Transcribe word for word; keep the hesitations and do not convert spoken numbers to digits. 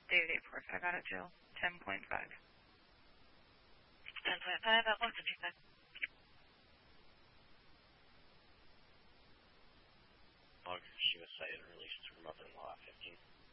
David eight four five out of jail. ten point five. ten point five at one fifty-five. She was cited in relation to her mother-in-law at fifteen.